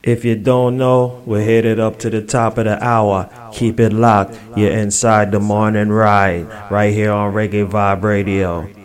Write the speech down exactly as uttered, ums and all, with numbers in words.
If you don't know, we're headed up to the top of the hour. Keep it locked. You're inside the morning ride, right here on Reggae Vibe Radio.